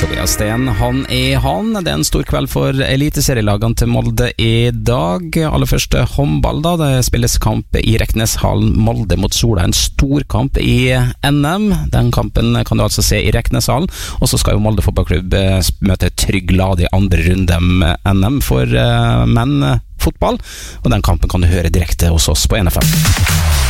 Tobias Steen, han. Det er en stor kveld for eliteserielagene til Molde i dag. Aller først håndball da, det spilles kamp i Rekneshallen, Molde mot Sola, en stor kamp i NM. Den kampen kan du altså se i Rekneshallen, og så skal jo Molde fotballklubb møte Trygg Lade i andre runde med NM for menn fotball, og den kampen kan du høre direkte hos oss på NFM.